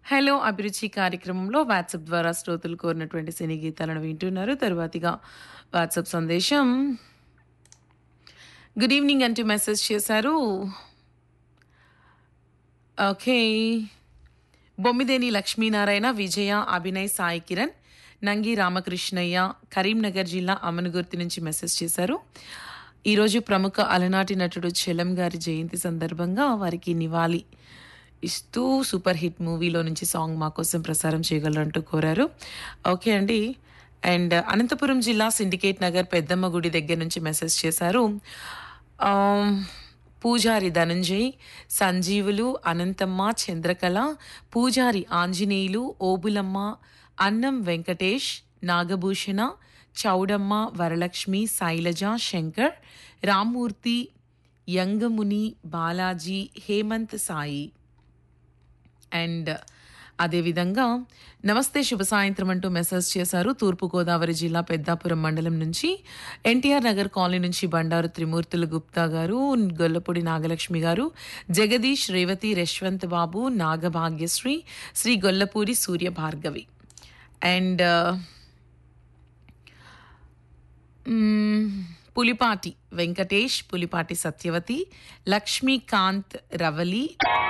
Hello అభిరుచి కార్యక్రమంలో WhatsApp ద్వారా శ్రోతలు కోరినటువంటి సినీ గీతాలను వింటున్నారు. తరువాతిగా వాట్సాప్ సందేశం. గుడ్ ఈవినింగ్ అంటూ మెసేజ్ చేశారు. ఓకే. బొమ్మిదేని లక్ష్మీనారాయణ, విజయ, అభినయ్, సాయి కిరణ్, నంగి రామకృష్ణయ్య, కరీంనగర్ జిల్లా అమనగుర్తి నుంచి మెసేజ్ చేశారు. ఈరోజు ప్రముఖ అలనాటి నటుడు చలం గారి జయంతి సందర్భంగా వారికి నివాళి ఇస్తూ సూపర్ హిట్ మూవీలో నుంచి సాంగ్ మా కోసం ప్రసారం చేయగలరంటూ కోరారు. ఓకే అండి. అండ్ అనంతపురం జిల్లా సిండికేట్ నగర్ పెద్దమ్మ గుడి దగ్గర నుంచి మెసేజ్ చేశారు. ఆమ్, పూజారి ధనంజయ్, సంజీవులు, అనంతమ్మ, చంద్రకళ, పూజారి ఆంజనేయులు, ఓబులమ్మ, అన్నం వెంకటేష్, నాగభూషణ, చౌడమ్మ, వరలక్ష్మి, శైలజ, శంకర్, రామ్మూర్తి, యంగముని, బాలాజీ, హేమంత్ సాయి. అండ్ అదేవిధంగా నమస్తే శుభ సాయంత్రం అంటూ మెసేజ్ చేశారు. తూర్పుగోదావరి జిల్లా పెద్దాపురం మండలం నుంచి ఎన్టీఆర్ నగర్ కాలనీ నుంచి బండారు త్రిమూర్తులు గుప్తా గారు, గొల్లపూడి నాగలక్ష్మి గారు, జగదీష్, రేవతి, యశ్వంత్ బాబు, నాగభాగ్యశ్రీ, శ్రీ గొల్లపూడి సూర్య భార్గవి. అండ్ పులిపాటి వెంకటేష్, పులిపాటి సత్యవతి, లక్ష్మీకాంత్, రవలి,